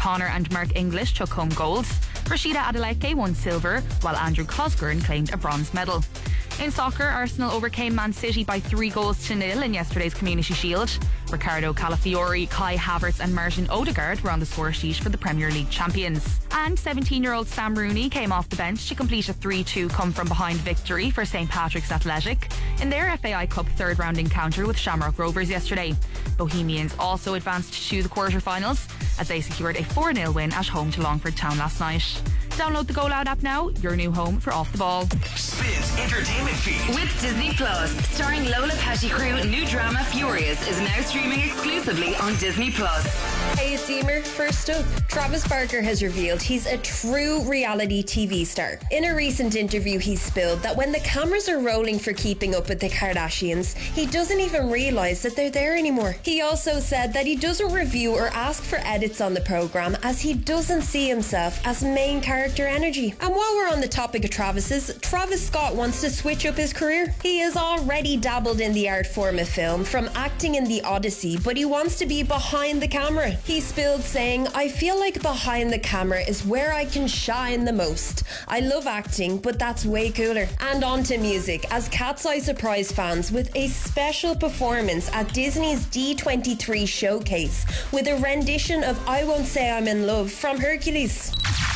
O'Connor and Mark English took home golds. Rashida Adeleke won silver, while Andrew Cosgern claimed a bronze medal. In soccer, Arsenal overcame Man City by 3-0 in yesterday's Community Shield. Ricardo Calafiori, Kai Havertz and Martin Odegaard were on the score sheet for the Premier League champions. And 17-year-old Sam Rooney came off the bench to complete a 3-2 come-from-behind victory for St Patrick's Athletic in their FAI Cup third-round encounter with Shamrock Rovers yesterday. Bohemians also advanced to the quarter-finals as they secured a 4-0 win at home to Longford Town last night. Download the Go Loud app now, your new home for Off the Ball. Spins Entertainment Feed. With Disney Plus, starring Lola Pettigrew, new drama Furious is now streaming exclusively on Disney Plus. Hey, it's Emer. First up, Travis Barker has revealed he's a true reality TV star. In a recent interview, he spilled that when the cameras are rolling for Keeping Up with the Kardashians, he doesn't even realise that they're there anymore. He also said that he doesn't review or ask for edits on the programme as he doesn't see himself as main character energy. And while we're on the topic of Travis's, Travis Scott wants to switch up his career. He has already dabbled in the art form of film, from acting in The Odyssey, but he wants to be behind the camera. He spilled saying, "I feel like behind the camera is where I can shine the most. I love acting, but that's way cooler." And on to music, as Cat's Eye surprised fans with a special performance at Disney's D23 showcase with a rendition of I Won't Say I'm in Love from Hercules.